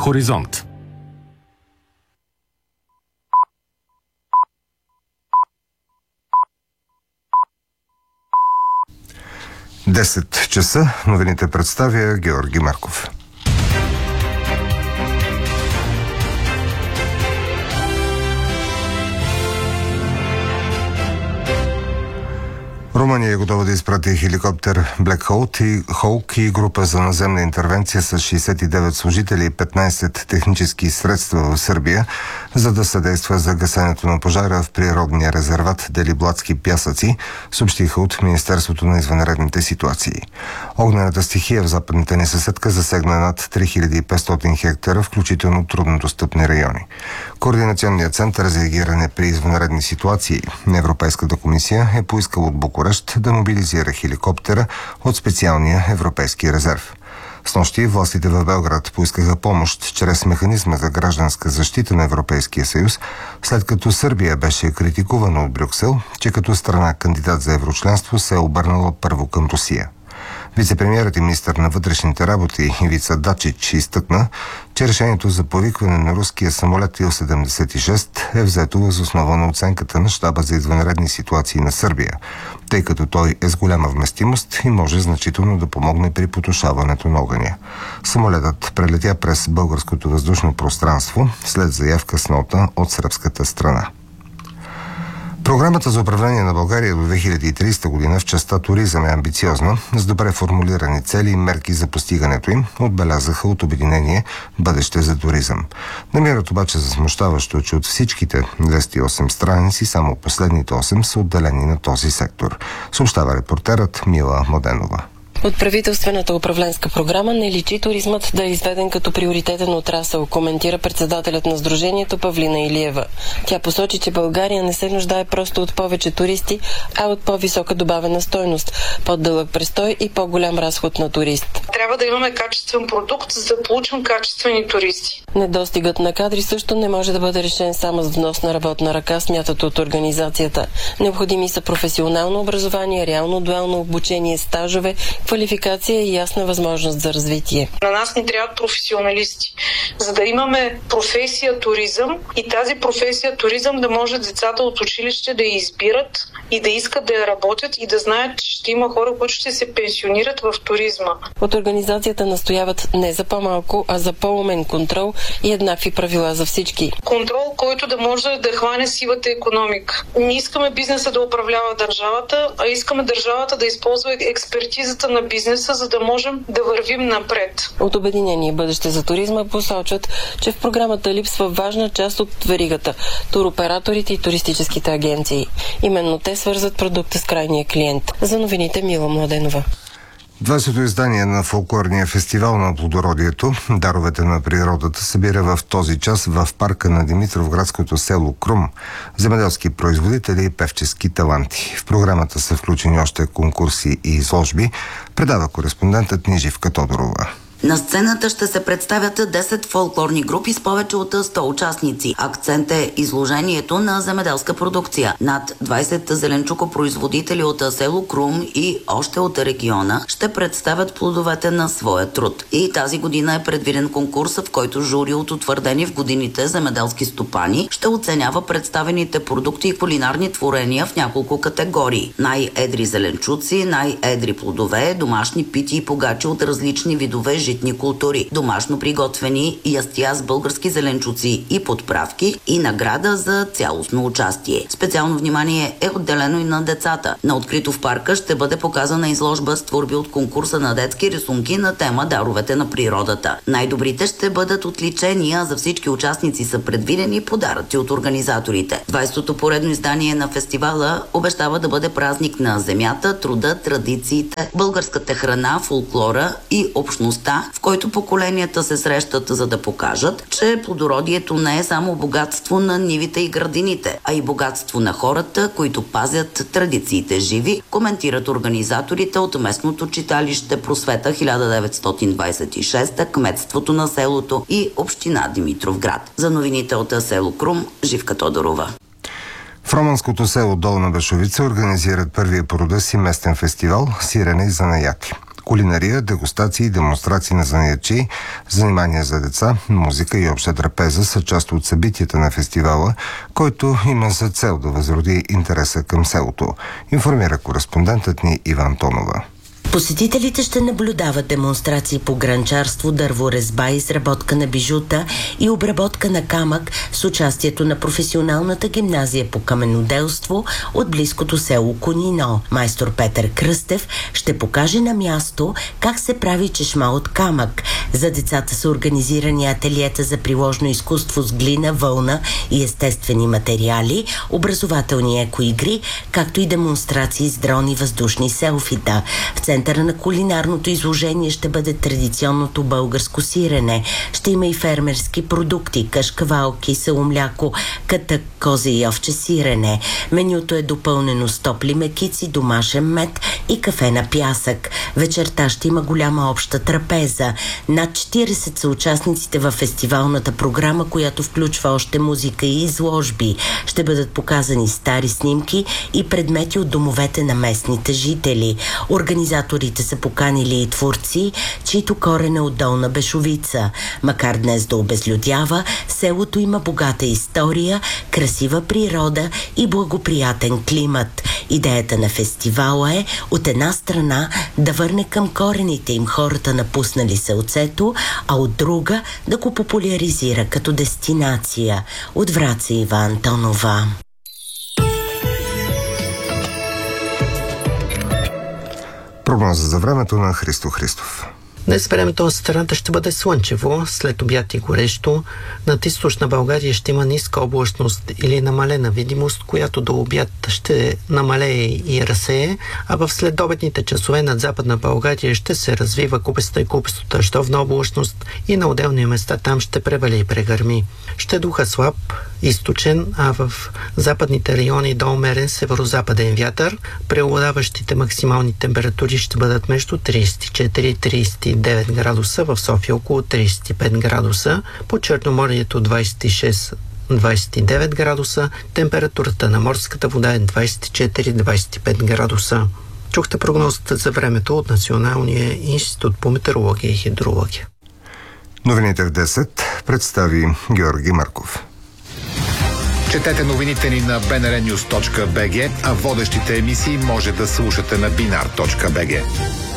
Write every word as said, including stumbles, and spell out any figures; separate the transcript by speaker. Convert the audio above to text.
Speaker 1: Хоризонт.
Speaker 2: десет часа. Новините представя Георги Марков. Румъния е готова да изпрати хеликоптер Black Hawk и, Hawk и група за наземна интервенция с шейсет и девет служители и петнайсет технически средства в Сърбия, за да съдейства за гасенето на пожара в природния резерват Делибладски пясъци, съобщиха от Министерството на извънредните ситуации. Огнената стихия в западната ни съседка засегна над три хиляди и петстотин хектара, включително труднодостъпни райони. Координационният център за реагиране при извънредни ситуации на Европейската комисия е поискал от Букурещ да мобилизира хеликоптера от специалния европейски резерв. Снощи властите в Белград поискаха помощ чрез механизма за гражданска защита на Европейския съюз, след като Сърбия беше критикувана от Брюксел, че като страна кандидат за еврочленство се е обърнала първо към Русия. Вицепремиерът и министър на вътрешните работи Ивица Дачич изтъкна, че решението за повикване на руския самолет Ил седемдесет и шест е взето въз основа на оценката на щаба за извънредни ситуации на Сърбия, тъй като той е с голяма вместимост и може значително да помогне при потушаването на огъня. Самолетът прелетя през българското въздушно пространство след заявка с нота от сръбската страна. Програмата за управление на България до две хиляди и тридесета година в частта туризъм е амбициозна, с добре формулирани цели и мерки за постигането им, отбелязаха от обединение Бъдеще за туризъм. Намират обаче за смущаващо, че от всичките двеста и осем страници само последните осем са отделени на този сектор, съобщава репортерът Мила Моденова.
Speaker 3: От правителствената управленска програма не личи туризмът да е изведен като приоритетен отрасъл, коментира председателят на Сдружението Павлина Илиева. Тя посочи, че България не се нуждае просто от повече туристи, а от по-висока добавена стойност, по-дълъг престой и по-голям разход на турист.
Speaker 4: Трябва да имаме качествен продукт, за да получим качествени туристи.
Speaker 3: Недостигът на кадри също не може да бъде решен само с внос на работна ръка, смятат от организацията. Необходими са професионално образование, реално дуално обучение, стажове, квалификация и ясна възможност за развитие.
Speaker 4: На нас ни трябват професионалисти, за да имаме професия туризъм и тази професия туризъм да може децата от училище да я избират и да искат да я работят и да знаят, че ще има хора, които ще се пенсионират в туризма.
Speaker 3: От организацията настояват не за по-малко, а за по-умен контрол и еднакви правила за всички.
Speaker 4: Контрол, който да може да хване сивата икономика. Не искаме бизнеса да управлява държавата, а искаме държавата да използва експертизата на бизнеса, за да можем да вървим напред.
Speaker 3: От Обединение Бъдеще за туризма посочват, че в програмата липсва важна част от веригата – туроператорите и туристическите агенции. Именно те свързват продукта с крайния клиент. За новините Мила Младенова.
Speaker 2: двайсето издание на фолклорния фестивал на плодородието "Даровете на природата" събира в този час в парка на Димитровградското село Крум земеделски производители и певчески таланти. В програмата са включени още конкурси и изложби, предава кореспондентът ни Живка Тодорова.
Speaker 5: На сцената ще се представят десет фолклорни групи с повече от сто участници. Акцент е изложението на земеделска продукция. Над двайсет зеленчукопроизводители от село Крум и още от региона ще представят плодовете на своя труд. И тази година е предвиден конкурс, в който жури от утвърдени в годините земеделски стопани ще оценява представените продукти и кулинарни творения в няколко категории. Най-едри зеленчуци, най-едри плодове, домашни пити и погачи от различни видове житни култури, домашно приготвени ястия с български зеленчуци и подправки и награда за цялостно участие. Специално внимание е отделено и на децата. На открито в парка ще бъде показана изложба с творби от конкурса на детски рисунки на тема "Даровете на природата". Най-добрите ще бъдат отличени, а за всички участници са предвидени подаръци от организаторите. двайсетото поредно издание на фестивала обещава да бъде празник на земята, труда, традициите, българската храна, фолклора и общността, в който поколенията се срещат, за да покажат, че плодородието не е само богатство на нивите и градините, а и богатство на хората, които пазят традициите живи, коментират организаторите от местното читалище Просвета хиляда деветстотин двайсет и шеста, кметството на селото и община Димитровград. За новините от село Крум, Живка Тодорова.
Speaker 2: В романското село Долна Бешовица организират първия по рода си местен фестивал "Сирене и занаяти". кулинария, дегустации, демонстрации на занаятчии, занимания за деца, музика и обща трапеза са част от събитията на фестивала, който има за цел да възроди интереса към селото, информира кореспондентът ни Иван Тонова.
Speaker 1: Посетителите ще наблюдават демонстрации по гранчарство, дърворезба, изработка на бижута и обработка на камък с участието на професионалната гимназия по каменоделство от близкото село Конино. Майстор Петър Кръстев ще покаже на място как се прави чешма от камък. За децата са организирани ателиета за приложно изкуство с глина, вълна и естествени материали, образователни екоигри, както и демонстрации с дрони, въздушни селфита. В центъра на кулинарното изложение ще бъде традиционното българско сирене. Ще има и фермерски продукти, кашкавалки, селомляко, катък, козе и овче сирене. Менюто е допълнено с топли мекици, домашен мед и кафе на пясък. Вечерта ще има голяма обща трапеза. Над четиридесет са участниците във фестивалната програма, която включва още музика и изложби. Ще бъдат показани стари снимки и предмети от домовете на местните жители. Организаторите са поканили и творци, чието корен е от Долна Бешовица. Макар днес да обезлюдява, селото има богата история, красива природа и благоприятен климат. Идеята на фестивала е от една страна да върне към корените им хората, напуснали селцето, а от друга да го популяризира като дестинация. От Враца Иван Тонова.
Speaker 2: Прогноза за времето на Христо Христов.
Speaker 6: Днес времето на страната ще бъде слънчево, след обяд и горещо. Над източна България ще има ниска облачност или намалена видимост, която до обяд ще намалее и разсее, а в следобедните часове над западна България ще се развива купеста и купесто дъждовна облачност и на отделни места там ще превали и прегърми. Ще духа слаб, източен, а в западните райони до умерен северо-западен вятър. Преобладаващите максимални температури ще бъдат между тридесет и четири и тридесет и девет градуса, в София около тридесет и пет градуса, по Черноморието двадесет и шест до двадесет и девет градуса, температурата на морската вода е двадесет и четири до двадесет и пет градуса. Чухте прогнозата за времето от Националния институт по метеорология и хидрология.
Speaker 2: Новините в десет представи Георги Марков.
Speaker 7: Четете новините ни на би ен ар нюз точка би джи, а водещите емисии може да слушате на бинар точка би джи.